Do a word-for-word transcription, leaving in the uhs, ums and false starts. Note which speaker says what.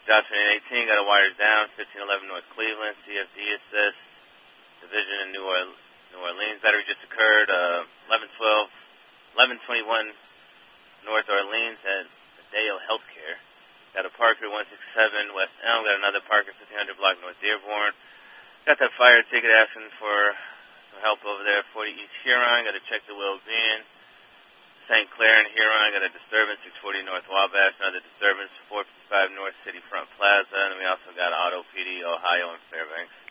Speaker 1: Josh eighteen, got a wires down, fifteen eleven North Cleveland, C F D assist, division in New, Orle New Orleans. Battery just occurred, uh, eleven twelve, eleven twenty-one North Orleans at Adeo Healthcare. Got a Parker one sixty-seven West Elm, got another Parker fifteen hundred block North Dearborn. Got that fire ticket asking for some help over there, forty East Huron, got to check the wheels in. Saint Clair and Huron, got a disturbance, six forty North Wabash, another disturbance, four fifty-five North City Front Plaza, and we also got Auto P D, Ohio, and Fairbanks.